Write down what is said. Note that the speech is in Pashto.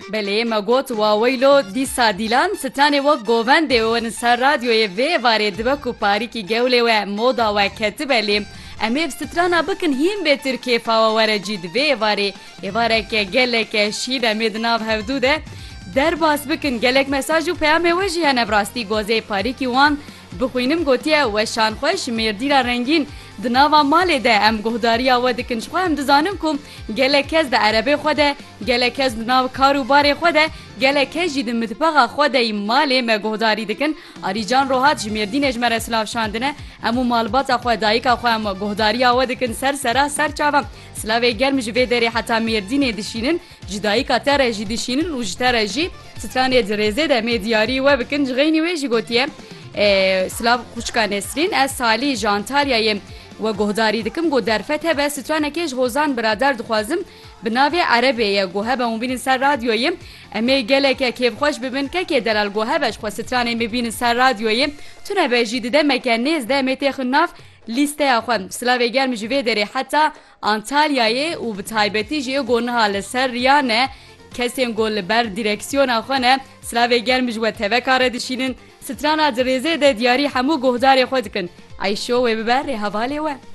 بله ما گوت واویلو دیسا دیلان ستانه و گوونده و نسر رادیوی وی واره دبکو پاری کی گوله و مودا و کتبلی امیب سترانا بکن هیم به ترکیه فاواره جید وی واره که گله که شیر امید ناو هفدوده در باس بکن گلک مساج و پیام وجی هنبراستی گوزه پاری کی وان بخوینم گوتیه و شان خوش مردیرا رنگین دناوا مالی ده ام گهداریا و دکنش خو هم دزانم کم گلکز ده عربی خوده گلکز دناو کاروبار خوده گلکز جید متبقى خوده مالی ما گهداری دکن آریجان روحات جمردینش مر اسلاف شاندنه امو مالبات خو دایکا خو هم گهداریا و دکن سر چاوام سلاوی گرم جوی داری حتی مردین دشینن جدایکا تر جی دشینن و جتر جی سترانی درزه ده میدیاری و بکن جغینی ویجی گوتیه سلاف خوشکا نسرین از سالی جانتالیای و گهداری دکم گو درفت هبه سترانکیش غوزان برادر دخوازم بناوی عربیه گو هبه مبین سر رادیویم امی گله که کیف خوش ببین که دلال گو هبهش خو سترانه مبین سر رادیویم تونه به جیده ده مکنیز ده میتیخ ناف لیسته اخوان سلاوی گرم جوی داری حتی انتالیای و بتایبتی جیه گونه حال سر ریانه کسیم گل بر دیرکسیون اخوانه سلاوی گرم جوی توه کاره دشینن سترانا درزه ده دیاری همو گهداری خود کن ایشو و ببر حواله و